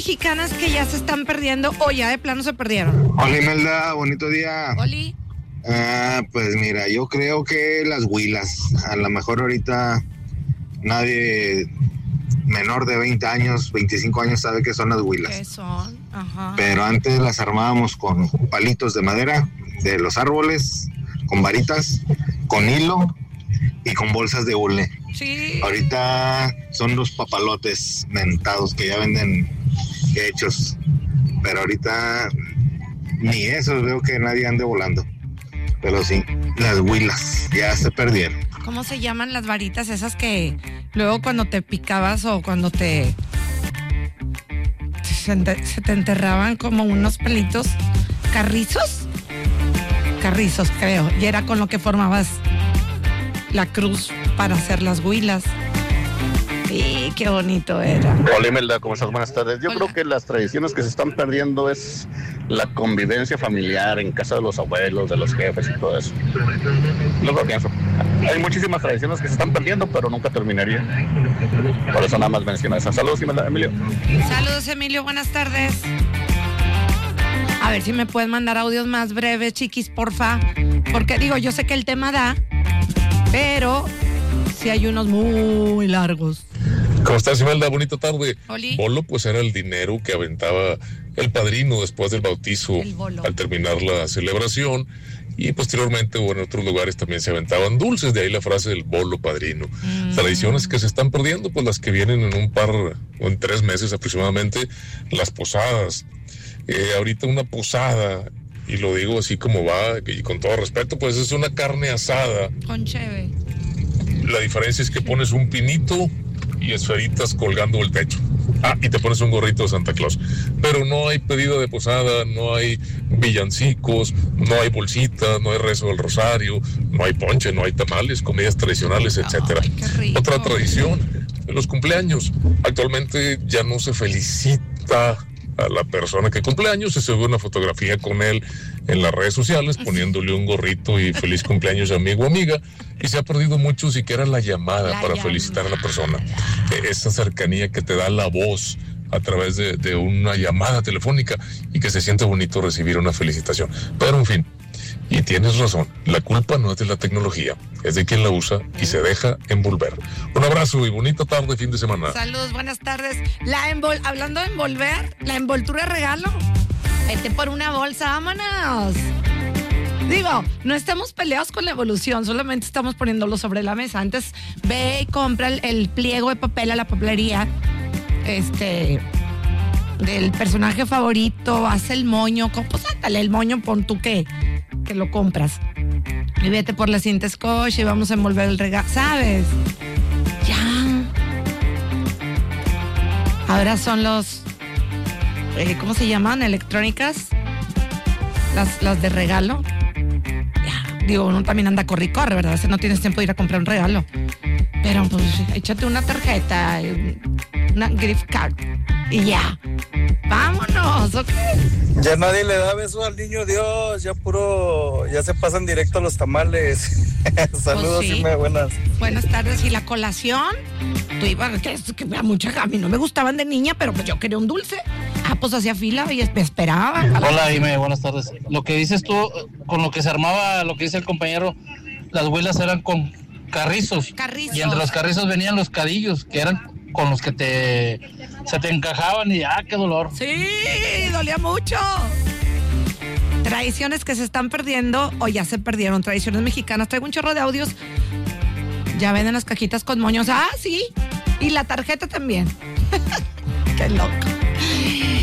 mexicanas que ya se están perdiendo o ya de plano se perdieron. Hola Imelda, bonito día. Oli. Pues mira, yo creo que las huilas, a lo mejor ahorita nadie menor de 20 años, 25 años sabe qué son las huilas. ¿Qué son? Ajá. Pero antes las armábamos con palitos de madera de los árboles, con varitas, con hilo y con bolsas de hule. Sí. Ahorita son los papalotes mentados que ya venden hechos, pero ahorita ni eso veo que nadie ande volando. Pero sí, las huilas ya se perdieron. ¿Cómo se llaman las varitas esas que luego cuando te picabas o cuando se te enterraban como unos pelitos? ¿Carrizos? Carrizos, creo. Y era con lo que formabas la cruz para hacer las huilas. Sí, qué bonito era. Hola Imelda, ¿cómo estás? Buenas tardes. Yo creo que las tradiciones que se están perdiendo es la convivencia familiar en casa de los abuelos, de los jefes y todo eso. Lo que pienso. Hay muchísimas tradiciones que se están perdiendo, pero nunca terminaría. Por eso nada más menciono eso. Saludos, Imelda, Emilio. Saludos, Emilio, buenas tardes. A ver si me pueden mandar audios más breves, chiquis, porfa. Porque digo, yo sé que el tema da, pero sí hay unos muy largos. ¿Cómo estás, Imelda? Bonita tarde. Oli. Bolo, pues era el dinero que aventaba el padrino después del bautizo al terminar la celebración. Y posteriormente, o en otros lugares también se aventaban dulces, de ahí la frase del bolo padrino. Tradiciones que se están perdiendo, pues las que vienen en un par o en 3 meses aproximadamente, las posadas. Ahorita una posada, y lo digo así como va, y con todo respeto, pues es una carne asada. Con cheve. La diferencia es que pones un pinito y esferitas colgando del techo. Y te pones un gorrito de Santa Claus. Pero no hay pedido de posada, no hay villancicos, no hay bolsita, no hay rezo del rosario, no hay ponche, no hay tamales, comidas tradicionales, etcétera. Otra tradición, los cumpleaños. Actualmente ya no se felicita a la persona que cumple años, se sube una fotografía con él en las redes sociales poniéndole un gorrito y feliz cumpleaños amigo o amiga, y se ha perdido mucho siquiera la llamada para felicitar a la persona, esa cercanía que te da la voz a través de una llamada telefónica, y que se siente bonito recibir una felicitación. Pero en fin, y tienes razón, la culpa no es de la tecnología, es de quien la usa y se deja envolver. Un abrazo y bonita tarde, fin de semana. Saludos, buenas tardes. Hablando de envolver, la envoltura de regalo. Vete por una bolsa, vámonos. Digo, no estamos peleados con la evolución, solamente estamos poniéndolo sobre la mesa. Antes, ve y compra el pliego de papel a la papelería, del personaje favorito, haz el moño, pues sácale el moño, pon tú que lo compras. Y vete por la cinta scotch y vamos a envolver el regalo, ¿sabes? Ya. Ahora son los, ¿cómo se llaman? Electrónicas. Las de regalo. Ya. Digo, uno también anda corre, ¿verdad? Si no tienes tiempo de ir a comprar un regalo. Pero pues échate una tarjeta, una gift card y ya. Vámonos, ¿ok? Ya nadie le da beso al niño Dios, ya se pasan directo a los tamales. Saludos, Pues sí. y buenas. Buenas tardes. ¿Y la colación? Tú ibas, que a mí no me gustaban de niña, pero pues yo quería un dulce. Pues hacía fila y me esperaba. Hola, Ime, buenas tardes. Lo que dices tú, con lo que se armaba, lo que dice el compañero, las huilas eran con carrizos. Y entre los carrizos venían los cadillos, que eran con los que se te encajaban y qué dolor. Sí, dolía mucho. Tradiciones que se están perdiendo o ya se perdieron, tradiciones mexicanas. Traigo un chorro de audios. Ya venden las cajitas con moños. Sí. Y la tarjeta también. Qué loco.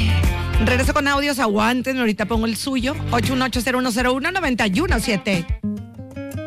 Regreso con audios, aguanten, ahorita pongo el suyo. 818-0101-917.